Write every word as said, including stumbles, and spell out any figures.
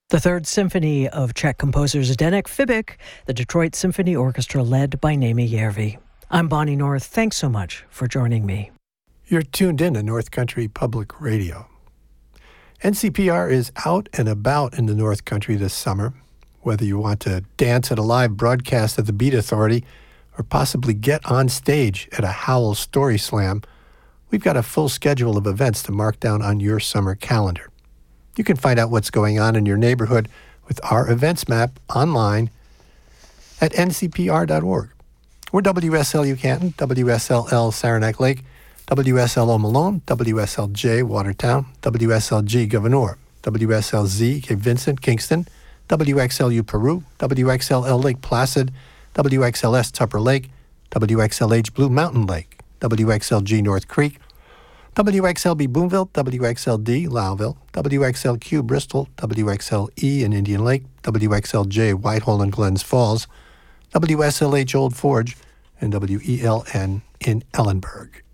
The Third Symphony of Czech composer Zdeněk Fibik, the Detroit Symphony Orchestra led by Naomi Järvi. I'm Bonnie North. Thanks so much for joining me. You're tuned in to North Country Public Radio. N C P R is out and about in the North Country this summer. Whether you want to dance at a live broadcast at the Beat Authority or possibly get on stage at a Howl Story Slam, we've got a full schedule of events to mark down on your summer calendar. You can find out what's going on in your neighborhood with our events map online at N C P R dot org. We're W S L U Canton, W S L L Saranac Lake, W S L O Malone, W S L J Watertown, W S L G Gouverneur, W S L Z Cape Vincent Kingston, W X L U Peru, W X L L Lake Placid, W X L S Tupper Lake, W X L H Blue Mountain Lake, W X L G North Creek, W X L B Boonville, W X L D Lowville, W X L Q Bristol, W X L E in Indian Lake, W X L J Whitehall and Glens Falls, W S L H Old Forge, and W E L N in Ellenburg.